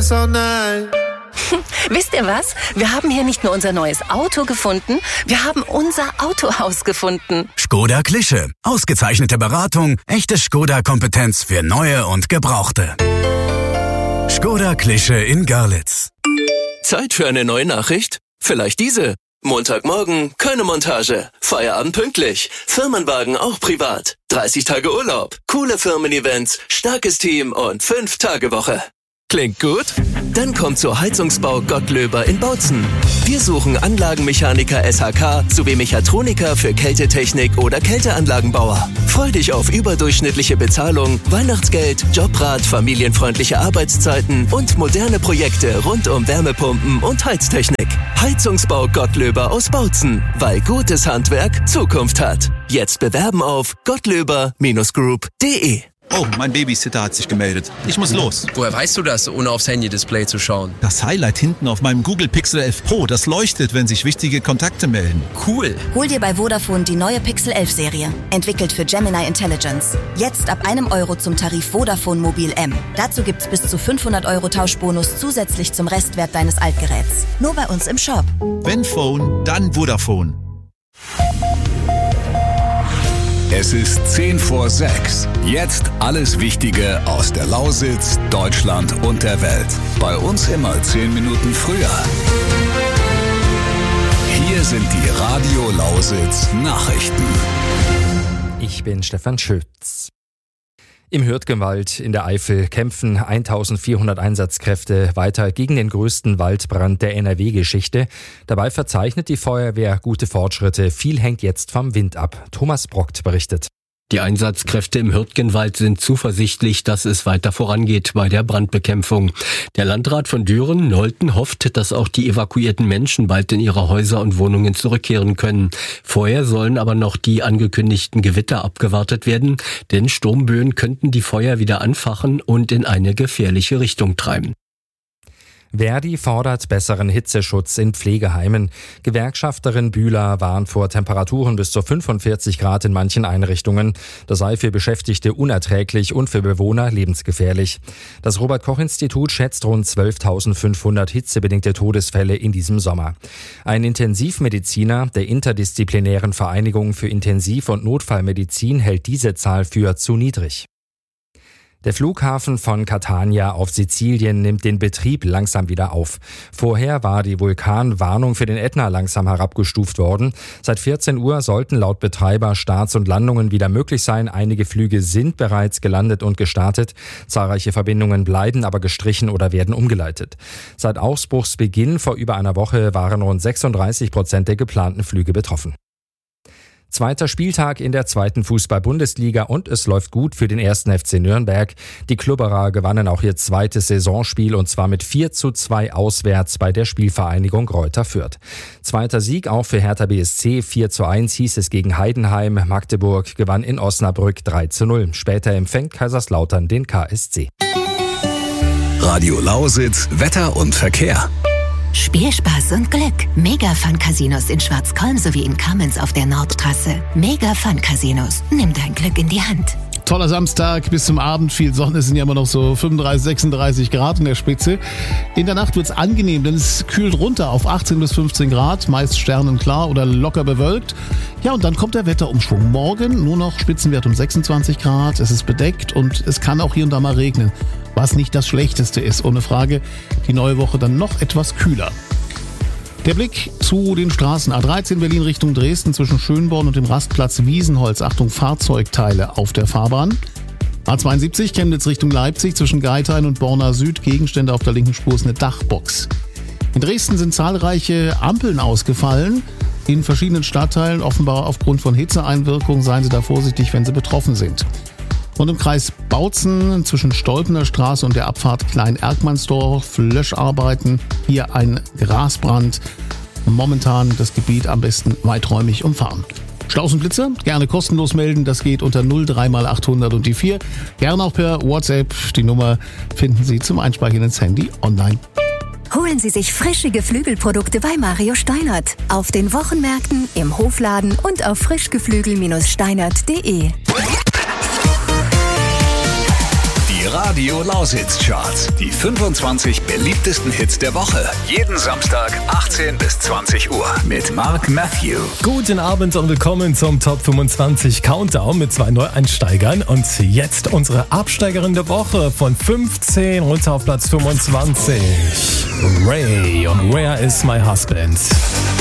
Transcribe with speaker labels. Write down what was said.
Speaker 1: dance all night.
Speaker 2: Wisst ihr was? Wir haben hier nicht nur unser neues Auto gefunden, wir haben unser Autohaus gefunden.
Speaker 3: Škoda Klische. Ausgezeichnete Beratung, echte Škoda-Kompetenz für neue und Gebrauchte. Škoda Klische in Görlitz.
Speaker 4: Zeit für eine neue Nachricht? Vielleicht diese. Montagmorgen, keine Montage. Feierabend pünktlich. Firmenwagen auch privat. 30 Tage Urlaub. Coole Firmen-Events, starkes Team und 5-Tage-Woche. Klingt gut? Dann kommt zur Heizungsbau Gottlöber in Bautzen. Wir suchen Anlagenmechaniker SHK sowie Mechatroniker für Kältetechnik oder Kälteanlagenbauer. Freu dich auf überdurchschnittliche Bezahlung, Weihnachtsgeld, Jobrat, familienfreundliche Arbeitszeiten und moderne Projekte rund um Wärmepumpen und Heiztechnik. Heizungsbau Gottlöber aus Bautzen, weil gutes Handwerk Zukunft hat. Jetzt bewerben auf gottlöber-group.de.
Speaker 5: Oh, mein Babysitter hat sich gemeldet. Ich muss los.
Speaker 6: Woher weißt du das, ohne aufs Handy-Display zu schauen?
Speaker 5: Das Highlight hinten auf meinem Google Pixel 11 Pro, das leuchtet, wenn sich wichtige Kontakte melden.
Speaker 6: Cool.
Speaker 7: Hol dir bei Vodafone die neue Pixel 11 Serie. Entwickelt für Gemini Intelligence. Jetzt ab €1 zum Tarif Vodafone Mobil M. Dazu gibt's bis zu 500 € Tauschbonus zusätzlich zum Restwert deines Altgeräts. Nur bei uns im Shop.
Speaker 5: Wenn Phone, dann Vodafone.
Speaker 3: Es ist 5:10. Jetzt alles Wichtige aus der Lausitz, Deutschland und der Welt. Bei uns immer 10 Minuten früher. Hier sind die Radio Lausitz Nachrichten.
Speaker 8: Ich bin Stefan Schütz. Im Hürtgenwald in der Eifel kämpfen 1400 Einsatzkräfte weiter gegen den größten Waldbrand der NRW-Geschichte. Dabei verzeichnet die Feuerwehr gute Fortschritte. Viel hängt jetzt vom Wind ab. Thomas Brockt berichtet.
Speaker 9: Die Einsatzkräfte im Hürtgenwald sind zuversichtlich, dass es weiter vorangeht bei der Brandbekämpfung. Der Landrat von Düren, Nolten, hofft, dass auch die evakuierten Menschen bald in ihre Häuser und Wohnungen zurückkehren können. Vorher sollen aber noch die angekündigten Gewitter abgewartet werden, denn Sturmböen könnten die Feuer wieder anfachen und in eine gefährliche Richtung treiben.
Speaker 8: Verdi fordert besseren Hitzeschutz in Pflegeheimen. Gewerkschafterin Bühler warnt vor Temperaturen bis zu 45 Grad in manchen Einrichtungen. Das sei für Beschäftigte unerträglich und für Bewohner lebensgefährlich. Das Robert-Koch-Institut schätzt rund 12.500 hitzebedingte Todesfälle in diesem Sommer. Ein Intensivmediziner der interdisziplinären Vereinigung für Intensiv- und Notfallmedizin hält diese Zahl für zu niedrig. Der Flughafen von Catania auf Sizilien nimmt den Betrieb langsam wieder auf. Vorher war die Vulkanwarnung für den Ätna langsam herabgestuft worden. Seit 14 Uhr sollten laut Betreiber Starts und Landungen wieder möglich sein. Einige Flüge sind bereits gelandet und gestartet. Zahlreiche Verbindungen bleiben aber gestrichen oder werden umgeleitet. Seit Ausbruchsbeginn vor über einer Woche waren rund 36% der geplanten Flüge betroffen. Zweiter Spieltag in der 2. Fußball-Bundesliga und es läuft gut für den 1. FC Nürnberg. Die Klubberer gewannen auch ihr zweites Saisonspiel und zwar mit 4:2 auswärts bei der Spielvereinigung Greuther Fürth. Zweiter Sieg auch für Hertha BSC, 4:1 hieß es gegen Heidenheim. Magdeburg gewann in Osnabrück 3:0. Später empfängt Kaiserslautern den KSC.
Speaker 3: Radio Lausitz, Wetter und Verkehr.
Speaker 10: Spielspaß und Glück. Mega-Fun-Casinos in Schwarzkolm sowie in Kamenz auf der Nordtrasse. Mega-Fun-Casinos. Nimm dein Glück in die Hand.
Speaker 11: Toller Samstag bis zum Abend. Viel Sonne, es sind ja immer noch so 35, 36 Grad in der Spitze. In der Nacht wird es angenehm, denn es kühlt runter auf 18 bis 15 Grad, meist sternenklar oder locker bewölkt. Ja, und dann kommt der Wetterumschwung. Morgen nur noch Spitzenwert um 26 Grad. Es ist bedeckt und es kann auch hier und da mal regnen. Was nicht das Schlechteste ist, ohne Frage. Die neue Woche dann noch etwas kühler. Der Blick zu den Straßen. A13 Berlin Richtung Dresden zwischen Schönborn und dem Rastplatz Wiesenholz. Achtung, Fahrzeugteile auf der Fahrbahn. A72 Chemnitz Richtung Leipzig zwischen Geithain und Borna Süd. Gegenstände auf der linken Spur ist eine Dachbox. In Dresden sind zahlreiche Ampeln ausgefallen. In verschiedenen Stadtteilen, offenbar aufgrund von Hitzeeinwirkung. Seien Sie da vorsichtig, wenn Sie betroffen sind. Und im Kreis Bautzen zwischen Stolpener Straße und der Abfahrt Klein-Erkmannsdorf Löscharbeiten. Hier ein Grasbrand. Momentan das Gebiet am besten weiträumig umfahren. Staus und Blitzer gerne kostenlos melden. Das geht unter 03 mal 800 und die 4. Gerne auch per WhatsApp. Die Nummer finden Sie zum Einspeichern ins Handy online.
Speaker 10: Holen Sie sich frische Geflügelprodukte bei Mario Steinert. Auf den Wochenmärkten, im Hofladen und auf frischgeflügel-steinert.de.
Speaker 3: Die Radio Lausitz Charts. Die 25 beliebtesten Hits der Woche. Jeden Samstag 18 bis 20 Uhr mit Mark Matthew.
Speaker 1: Guten Abend und willkommen zum Top 25 Countdown mit 2 Neueinsteigern. Und jetzt unsere Absteigerin der Woche von 15 runter auf Platz 25. Ray und Where is my husband?